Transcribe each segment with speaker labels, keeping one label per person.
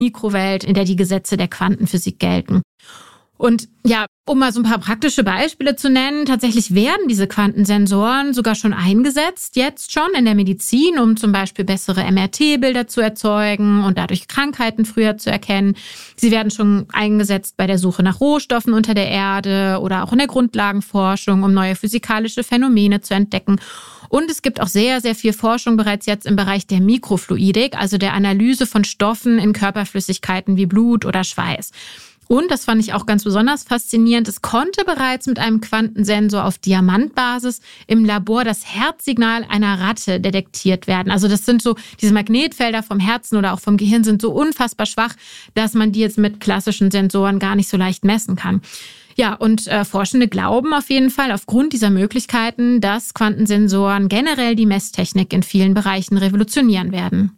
Speaker 1: Mikrowelt, in der die Gesetze der Quantenphysik gelten. Und ja, um mal so ein paar praktische Beispiele zu nennen, tatsächlich werden diese Quantensensoren sogar schon eingesetzt, jetzt schon in der Medizin, um zum Beispiel bessere MRT-Bilder zu erzeugen und dadurch Krankheiten früher zu erkennen. Sie werden schon eingesetzt bei der Suche nach Rohstoffen unter der Erde oder auch in der Grundlagenforschung, um neue physikalische Phänomene zu entdecken. Und es gibt auch sehr, sehr viel Forschung bereits jetzt im Bereich der Mikrofluidik, also der Analyse von Stoffen in Körperflüssigkeiten wie Blut oder Schweiß. Und, das fand ich auch ganz besonders faszinierend, es konnte bereits mit einem Quantensensor auf Diamantbasis im Labor das Herzsignal einer Ratte detektiert werden. Also das sind so, diese Magnetfelder vom Herzen oder auch vom Gehirn sind so unfassbar schwach, dass man die jetzt mit klassischen Sensoren gar nicht so leicht messen kann. Ja, und Forschende glauben auf jeden Fall aufgrund dieser Möglichkeiten, dass Quantensensoren generell die Messtechnik in vielen Bereichen revolutionieren werden.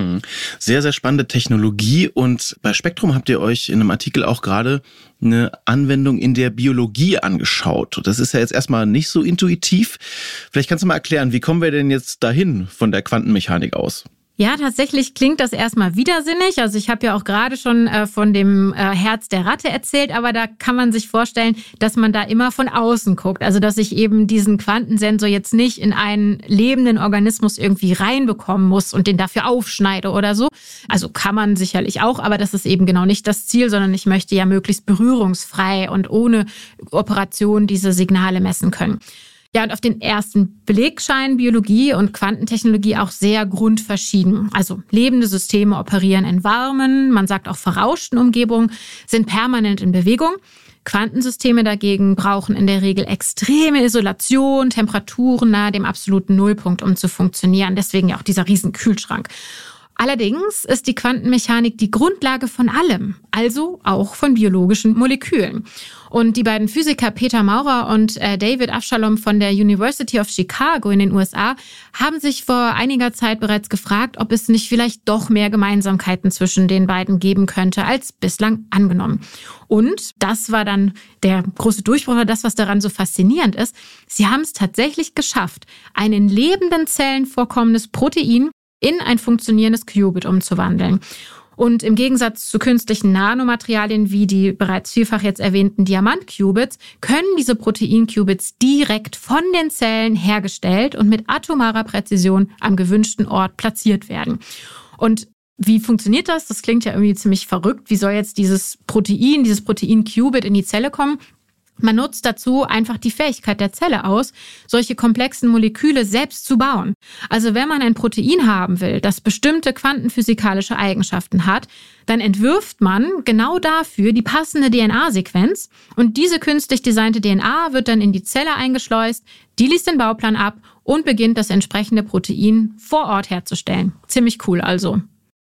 Speaker 2: Sehr, sehr spannende Technologie. Und bei Spektrum habt ihr euch in einem Artikel auch gerade eine Anwendung in der Biologie angeschaut. Das ist ja jetzt erstmal nicht so intuitiv. Vielleicht kannst du mal erklären, wie kommen wir denn jetzt dahin von der Quantenmechanik aus?
Speaker 1: Ja, tatsächlich klingt das erstmal widersinnig. Also ich habe ja auch gerade schon von dem Herz der Ratte erzählt, aber da kann man sich vorstellen, dass man da immer von außen guckt. Also dass ich eben diesen Quantensensor jetzt nicht in einen lebenden Organismus irgendwie reinbekommen muss und den dafür aufschneide oder so. Also kann man sicherlich auch, aber das ist eben genau nicht das Ziel, sondern ich möchte ja möglichst berührungsfrei und ohne Operation diese Signale messen können. Ja, und auf den ersten Blick scheinen Biologie und Quantentechnologie auch sehr grundverschieden. Also lebende Systeme operieren in warmen, man sagt auch verrauschten Umgebungen, sind permanent in Bewegung. Quantensysteme dagegen brauchen in der Regel extreme Isolation, Temperaturen nahe dem absoluten Nullpunkt, um zu funktionieren. Deswegen ja auch dieser riesen Kühlschrank. Allerdings ist die Quantenmechanik die Grundlage von allem, also auch von biologischen Molekülen. Und die beiden Physiker Peter Maurer und David Avshalom von der University of Chicago in den USA haben sich vor einiger Zeit bereits gefragt, ob es nicht vielleicht doch mehr Gemeinsamkeiten zwischen den beiden geben könnte, als bislang angenommen. Und das war dann der große Durchbruch, das, was daran so faszinierend ist. Sie haben es tatsächlich geschafft, ein in lebenden Zellen vorkommendes Protein in ein funktionierendes Qubit umzuwandeln. Und im Gegensatz zu künstlichen Nanomaterialien wie die bereits vielfach jetzt erwähnten Diamant-Qubits können diese Protein-Qubits direkt von den Zellen hergestellt und mit atomarer Präzision am gewünschten Ort platziert werden. Und wie funktioniert das? Das klingt ja irgendwie ziemlich verrückt. Wie soll jetzt dieses Protein-Qubit in die Zelle kommen? Man nutzt dazu einfach die Fähigkeit der Zelle aus, solche komplexen Moleküle selbst zu bauen. Also wenn man ein Protein haben will, das bestimmte quantenphysikalische Eigenschaften hat, dann entwirft man genau dafür die passende DNA-Sequenz und diese künstlich designte DNA wird dann in die Zelle eingeschleust, die liest den Bauplan ab und beginnt das entsprechende Protein vor Ort herzustellen. Ziemlich cool also.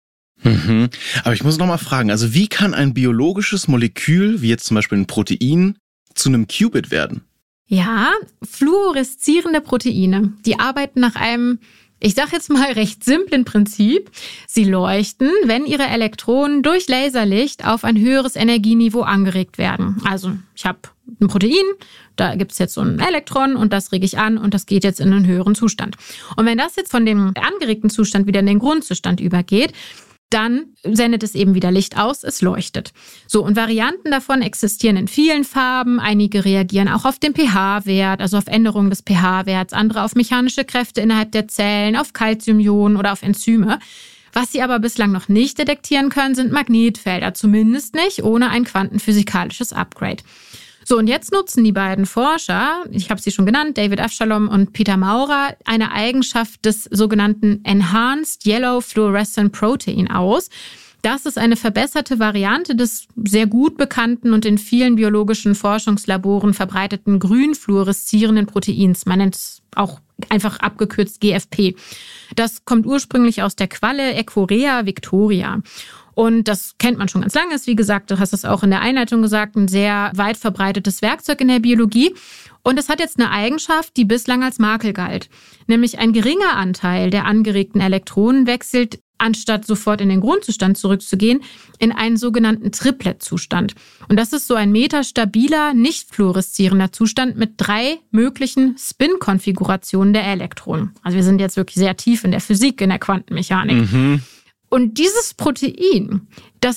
Speaker 2: Aber ich muss noch mal fragen, also wie kann ein biologisches Molekül, wie jetzt zum Beispiel ein Protein, zu einem Qubit werden?
Speaker 1: Ja, fluoreszierende Proteine, die arbeiten nach einem, ich sag jetzt mal, recht simplen Prinzip. Sie leuchten, wenn ihre Elektronen durch Laserlicht auf ein höheres Energieniveau angeregt werden. Also ich habe ein Protein, da gibt es jetzt so ein Elektron und das rege ich an und das geht jetzt in einen höheren Zustand. Und wenn das jetzt von dem angeregten Zustand wieder in den Grundzustand übergeht, dann sendet es eben wieder Licht aus, es leuchtet. So, und Varianten davon existieren in vielen Farben. Einige reagieren auch auf den pH-Wert, also auf Änderungen des pH-Werts, andere auf mechanische Kräfte innerhalb der Zellen, auf Calciumionen oder auf Enzyme. Was sie aber bislang noch nicht detektieren können, sind Magnetfelder, zumindest nicht ohne ein quantenphysikalisches Upgrade. So, und jetzt nutzen die beiden Forscher, ich habe sie schon genannt, David Avshalom und Peter Maurer, eine Eigenschaft des sogenannten Enhanced Yellow Fluorescent Protein aus. Das ist eine verbesserte Variante des sehr gut bekannten und in vielen biologischen Forschungslaboren verbreiteten grün fluoreszierenden Proteins. Man nennt es auch einfach abgekürzt GFP. Das kommt ursprünglich aus der Qualle Echorea victoria. Und das kennt man schon ganz lange. Ist, wie gesagt, du hast es auch in der Einleitung gesagt, ein sehr weit verbreitetes Werkzeug in der Biologie. Und es hat jetzt eine Eigenschaft, die bislang als Makel galt. Nämlich ein geringer Anteil der angeregten Elektronen wechselt, anstatt sofort in den Grundzustand zurückzugehen, in einen sogenannten Triplet-Zustand. Und das ist so ein metastabiler, nicht fluoreszierender Zustand mit 3 möglichen Spin-Konfigurationen der Elektronen. Also wir sind jetzt wirklich sehr tief in der Physik, in der Quantenmechanik. Und dieses Protein, das